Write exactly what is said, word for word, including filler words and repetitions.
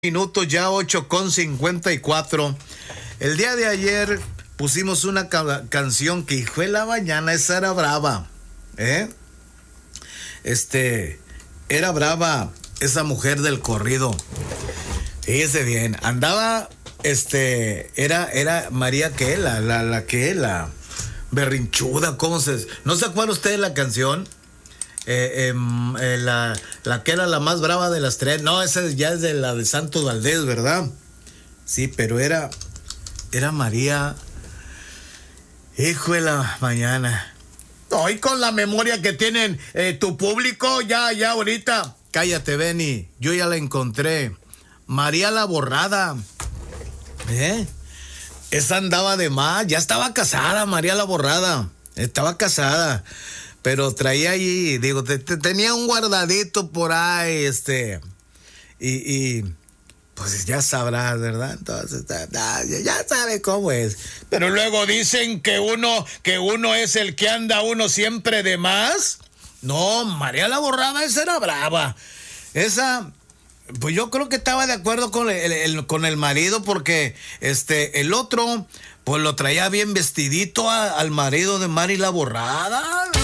Minutos ya, ocho con cincuenta y cuatro. El día de ayer pusimos una ca- canción que hijo de la mañana, esa era brava, ¿eh? Este, era brava esa mujer del corrido. Fíjese bien, andaba, este, era, era María que la, la, la que la berrinchuda, ¿cómo se? ¿No se acuerda usted de la canción? Eh, eh, eh, la, la que era la más brava de las tres. No, esa ya es de la de Santos Valdés, ¿verdad? Sí, pero era era María, hijo de la mañana. Hoy con la memoria que tienen eh, tu público, ya, ya ahorita. Cállate, Benny, yo ya la encontré. María la Borrada. ¿Eh? Esa andaba de más, ya estaba casada, María la Borrada. Estaba casada. Pero traía ahí, digo, te, te, tenía un guardadito por ahí, este, y, y pues ya sabrás, ¿verdad? Entonces, ya, ya sabe cómo es. Pero luego dicen que uno, que uno es el que anda uno siempre de más. No, María la Borrada, esa era brava. Esa, pues yo creo que estaba de acuerdo con el, el, con el marido porque, este, el otro, pues lo traía bien vestidito a, al marido de Mari la Borrada.